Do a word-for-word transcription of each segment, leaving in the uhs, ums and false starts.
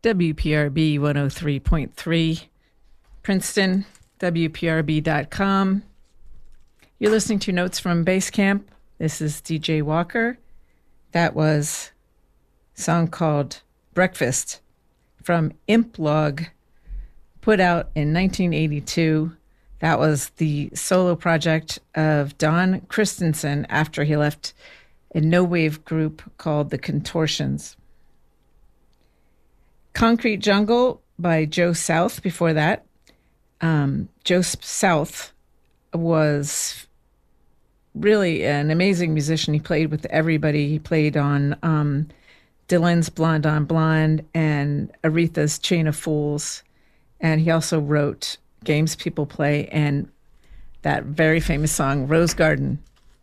W P R B one oh three point three, Princeton, W P R B dot com. You're listening to Notes from Basecamp. This is D J Walker. That was a song called Breakfast from Implog, put out in nineteen eighty-two. That was the solo project of Don Christensen after he left a no-wave group called The Contortions. Concrete Jungle by Joe South before that. Um, Joe South was really an amazing musician. He played with everybody. He played on um, Dylan's Blonde on Blonde and Aretha's Chain of Fools. And he also wrote Games People Play and that very famous song, Rose Garden.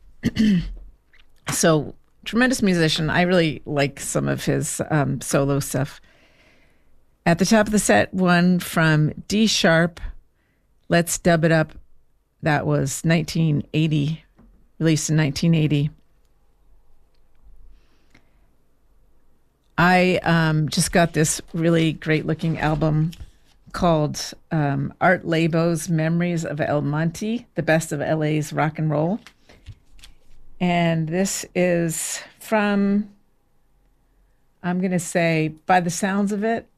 So, tremendous musician. I really like some of his um, solo stuff. At the top of the set, one from D Sharp, Let's Dub It Up. That was nineteen eighty, released in nineteen eighty. I um, just got this really great-looking album called um, Art Labo's Memories of El Monte, the best of L A's rock and roll. And this is from, I'm going to say, by the sounds of it,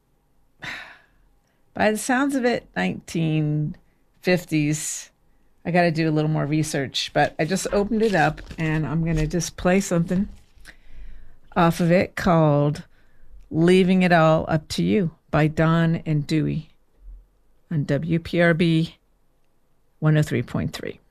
by the sounds of it, nineteen fifties. I got to do a little more research, but I just opened it up and I'm going to just play something off of it called Leaving It All Up to You by Don and Dewey on W P R B one oh three point three.